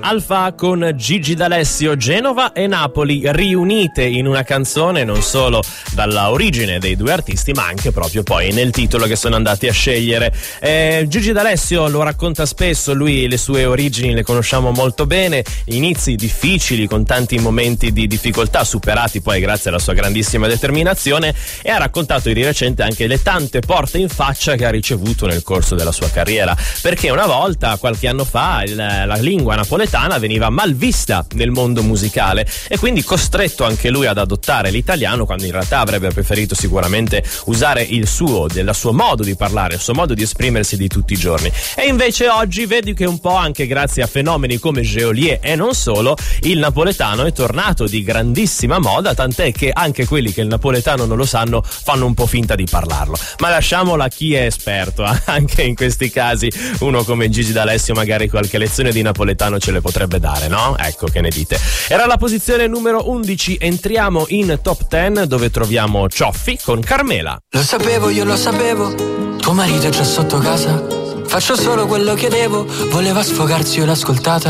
Alfa con Gigi D'Alessio, Genova e Napoli riunite in una canzone non solo dalla origine dei due artisti ma anche proprio poi nel titolo che sono andati a scegliere. Gigi D'Alessio lo racconta spesso, lui le sue origini le conosciamo molto bene, inizi difficili con tanti momenti di difficoltà superati poi grazie alla sua grandissima determinazione, e ha raccontato di recente anche le tante porte in faccia che ha ricevuto nel corso della sua carriera, perché una volta, qualche anno fa, la lingua napoletana veniva mal vista nel mondo musicale e quindi costretto anche lui ad adottare l'italiano, quando in realtà avrebbe preferito sicuramente usare il suo modo di parlare, il suo modo di esprimersi di tutti i giorni. E invece oggi vedi che un po' anche grazie a fenomeni come Geolier e non solo, il napoletano è tornato di grandissima moda, tant'è che anche quelli che il napoletano non lo sanno fanno un po' finta di parlarlo. Ma lasciamola a chi è esperto, anche in questi casi uno come Gigi D'Alessio magari qualche lezione di napoletano ce le potrebbe dare, no? Ecco, che ne dite? Era la posizione numero 11, entriamo in top 10 dove troviamo Cioffi con Carmela. Lo sapevo, io lo sapevo, tuo marito è già sotto casa, faccio solo quello che devo, voleva sfogarsi, io l'ho ascoltata.